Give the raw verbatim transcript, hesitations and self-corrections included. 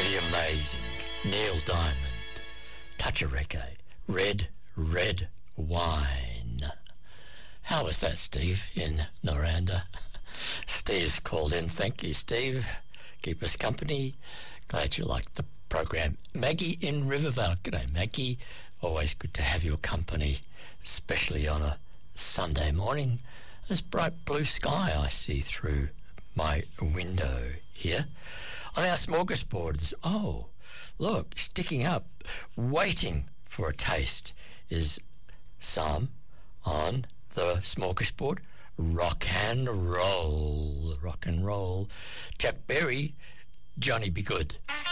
The amazing Neil Diamond, Touch a Reggae, Red, Red Wine. How was that, Steve, in Noranda? Steve's called in. Thank you, Steve. Keep us company. Glad you liked the program. Maggie in Rivervale. G'day, Maggie. Always good to have your company, especially on a Sunday morning. There's bright blue sky I see through my window here. On our smorgasbord, there's, oh, look, sticking up, waiting for a taste is some on the smorgasbord. Rock and roll, rock and roll. Jack Berry, Johnny Be Good.